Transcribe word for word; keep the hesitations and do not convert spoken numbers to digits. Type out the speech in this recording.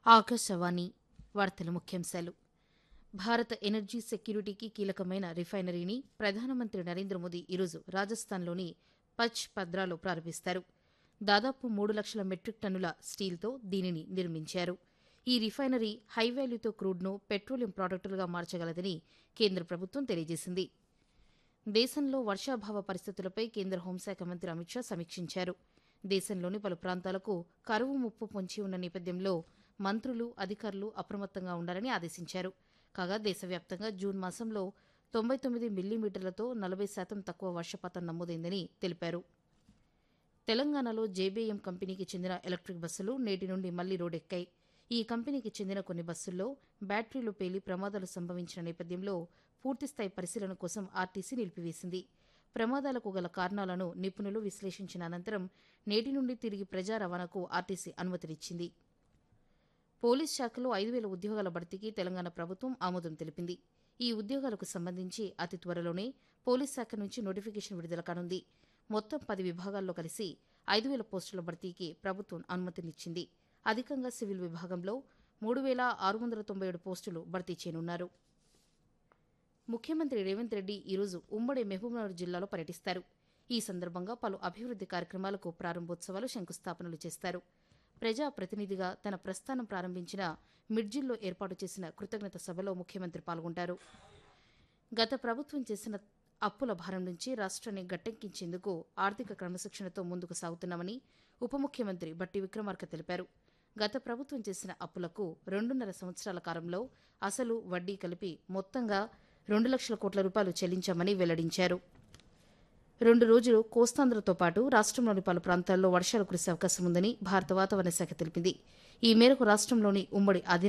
ఆకాశవాణి వార్తల ముఖ్యాంశాలు. భారత ఎనర్జీ సెక్యూరిటీకి కీలకమైన రిఫైనరీని ప్రధానమంత్రి నరేంద్ర మోదీ ఈరోజు రాజస్థాన్లోని పచ్ పద్రాలో ప్రారంభిస్తారు. దాదాపు మూడు లక్షల మెట్రిక్ టన్నుల స్టీల్తో దీనిని నిర్మించారు. ఈ రిఫైనరీ హైవాల్యూతో క్రూడ్ను పెట్రోలియం ప్రాడక్టులుగా మార్చగలదని కేంద్ర ప్రభుత్వం తెలియజేసింది. దేశంలో వర్షాభావ పరిస్థితులపై కేంద్ర హోంశాఖ మంత్రి అమిత్ షా సమీక్షించారు. దేశంలోని పలు ప్రాంతాలకు కరువు ముప్పు పొంచి ఉన్న నేపథ్యంలో మంత్రులు, అధికారులు అప్రమత్తంగా ఉండాలని ఆదేశించారు. కాగా దేశవ్యాప్తంగా జూన్ మాసంలో తొంభై తొమ్మిది మిల్లీమీటర్లతో నలభై శాతం తక్కువ వర్షపాతం నమోదైందని తెలిపారు. తెలంగాణలో జేబీఎం కంపెనీకి చెందిన ఎలక్ట్రిక్ బస్సులు నేటి నుండి మళ్లీ రోడ్డెక్కాయి. ఈ కంపెనీకి చెందిన కొన్ని బస్సుల్లో బ్యాటరీలు పేలి ప్రమాదాలు సంభవించిన నేపథ్యంలో పూర్తిస్థాయి పరిశీలన కోసం ఆర్టీసీ నిలిపివేసింది. ప్రమాదాలకు గల కారణాలను నిపుణులు విశ్లేషించిన అనంతరం నేటి నుండి తిరిగి ప్రజా రవాణాకు ఆర్టీసీ అనుమతినిచ్చింది. పోలీస్ శాఖలో ఐదు వేల ఉద్యోగాల భర్తీకి తెలంగాణ ప్రభుత్వం ఆమోదం తెలిపింది. ఈ ఉద్యోగాలకు సంబంధించి అతి త్వరలోనే పోలీస్ శాఖ నుంచి నోటిఫికేషన్ విడుదల కానుంది. మొత్తం పది విభాగాల్లో కలిసి ఐదు వేల పోస్టుల భర్తీకి ప్రభుత్వం అనుమతినిచ్చింది. అధికంగా సివిల్ విభాగంలో మూడు వేల ఆరు వందల తొంభై ఏడు పోస్టులు భర్తీ చేయనున్నారు. ముఖ్యమంత్రి రేవంత్ రెడ్డి ఈరోజు ఉమ్మడి మహబూబ్నగర్ జిల్లాలో పర్యటిస్తారు. ఈ సందర్భంగా పలు అభివృద్ది కార్యక్రమాలకు ప్రారంభోత్సవాలు, శంకుస్థాపనలు చేస్తారు. ప్రజాప్రతినిధిగా తన ప్రస్థానం ప్రారంభించిన మిడ్జిల్లో ఏర్పాటు చేసిన కృతజ్ఞత సభలో ముఖ్యమంత్రి పాల్గొంటారు. గత ప్రభుత్వం చేసిన అప్పుల భారం నుంచి రాష్ట్రాన్ని గట్టెక్కించేందుకు ఆర్థిక క్రమశిక్షణతో ముందుకు సాగుతున్నామని ఉప ముఖ్యమంత్రి బట్టి విక్రమార్క తెలిపారు. గత ప్రభుత్వం చేసిన అప్పులకు రెండున్నర సంవత్సరాల కాలంలో అసలు, వడ్డీ కలిపి మొత్తంగా రెండు లక్షల కోట్ల రూపాయలు చెల్లించామని వెల్లడించారు. రెండు రోజులు కోస్తాంధ్రతో పాటు రాష్ట్రంలోని పలు ప్రాంతాల్లో వర్షాలు కురిసే అవకాశం ఉందని భారత వాతావరణ శాఖ తెలిపింది. ఈ మేరకు రాష్ట్రంలోని ఉమ్మడి ఆది